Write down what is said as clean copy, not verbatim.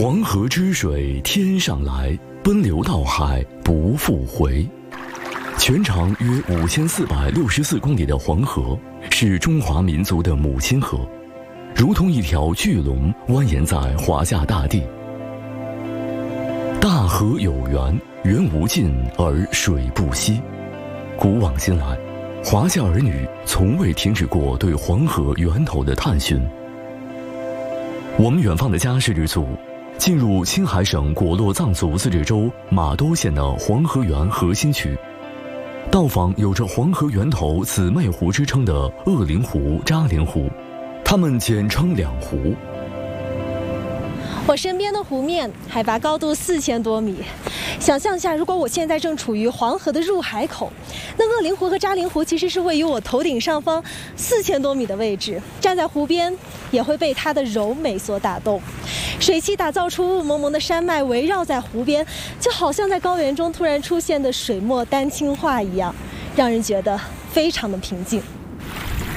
黄河之水天上来，奔流到海不复回。全长约5464公里的黄河，是中华民族的母亲河，如同一条巨龙蜿蜒在华夏大地。大河有源，源无尽而水不息。古往今来，华夏儿女从未停止过对黄河源头的探寻。我们远方的家氏之祖，进入青海省果洛藏族自治州玛兜县的黄河源核心区，到访有着黄河源头姊妹湖之称的鄂陵湖、扎陵湖，它们简称两湖。 我身边的湖面海拔高度4000多米，想象一下，如果我现在正处于黄河的入海口，那鄂陵湖和扎陵湖其实是位于我头顶上方4000多米的位置，站在湖边也会被它的柔美所打动。水汽打造出雾蒙蒙的山脉围绕在湖边，就好像在高原中突然出现的水墨丹青画一样，让人觉得非常的平静。